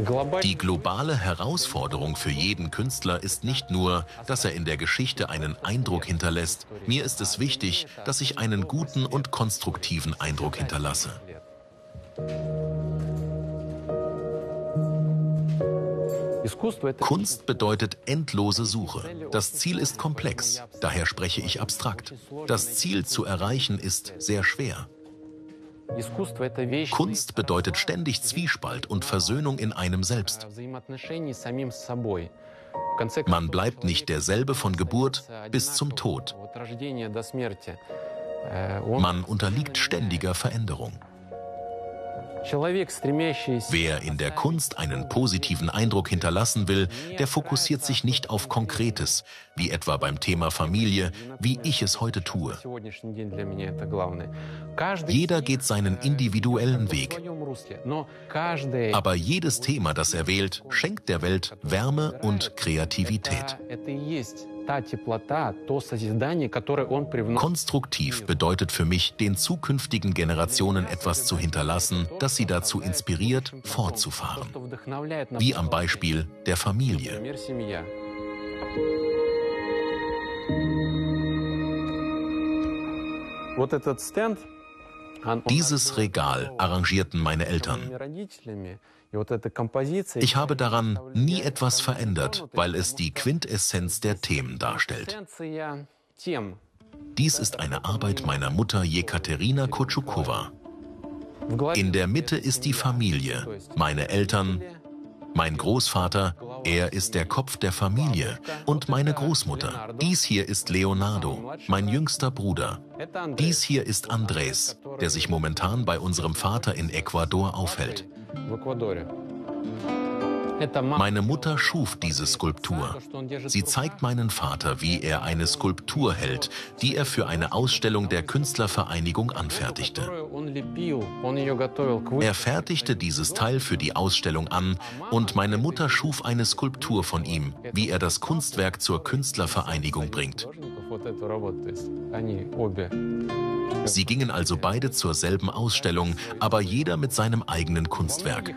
Die globale Herausforderung für jeden Künstler ist nicht nur, dass er in der Geschichte einen Eindruck hinterlässt. Mir ist es wichtig, dass ich einen guten und konstruktiven Eindruck hinterlasse. Kunst bedeutet endlose Suche. Das Ziel ist komplex, daher spreche ich abstrakt. Das Ziel zu erreichen ist sehr schwer. Kunst bedeutet ständig Zwiespalt und Versöhnung in einem selbst. Man bleibt nicht derselbe von Geburt bis zum Tod. Man unterliegt ständiger Veränderung. Wer in der Kunst einen positiven Eindruck hinterlassen will, der fokussiert sich nicht auf Konkretes, wie etwa beim Thema Familie, wie ich es heute tue. Jeder geht seinen individuellen Weg. Aber jedes Thema, das er wählt, schenkt der Welt Wärme und Kreativität. Konstruktiv bedeutet für mich, den zukünftigen Generationen etwas zu hinterlassen, das sie dazu inspiriert, fortzufahren. Wie am Beispiel der Familie. Dieses Regal arrangierten meine Eltern. Ich habe daran nie etwas verändert, weil es die Quintessenz der Themen darstellt. Dies ist eine Arbeit meiner Mutter Jekaterina Kotschukowa. In der Mitte ist die Familie, meine Eltern, mein Großvater, er ist der Kopf der Familie, und meine Großmutter. Dies hier ist Leonardo, mein jüngster Bruder. Dies hier ist Andrés, der sich momentan bei unserem Vater in Ecuador aufhält. Meine Mutter schuf diese Skulptur. Sie zeigt meinen Vater, wie er eine Skulptur hält, die er für eine Ausstellung der Künstlervereinigung anfertigte. Er fertigte dieses Teil für die Ausstellung an und meine Mutter schuf eine Skulptur von ihm, wie er das Kunstwerk zur Künstlervereinigung bringt. Sie gingen also beide zur selben Ausstellung, aber jeder mit seinem eigenen Kunstwerk.